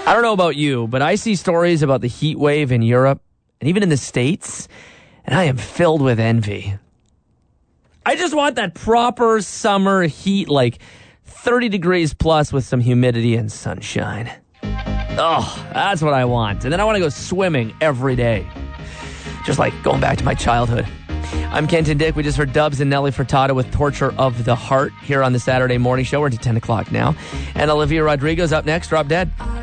I don't know about you, but I see stories about the heat wave in Europe and even in the States, and I am filled with envy. I just want that proper summer heat, like 30 degrees plus with some humidity and sunshine. Oh, that's what I want. And then I want to go swimming every day. Just like going back to my childhood. I'm Kenton Dick. We just heard Dubs and Nelly Furtado with Torture of the Heart here on the Saturday Morning Show. We're into 10 o'clock now. And Olivia Rodrigo's up next. Drop Dead.